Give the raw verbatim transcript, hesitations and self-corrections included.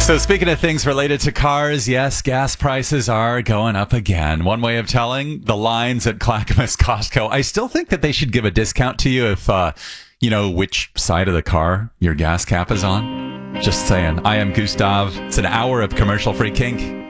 So speaking of things related to cars, yes, gas prices are going up again. One way of telling, the lines at Clackamas Costco. I still think that they should give a discount to you if, uh, you know, which side of the car your gas cap is on. Just saying. I am Gustav. It's an hour of commercial-free kink.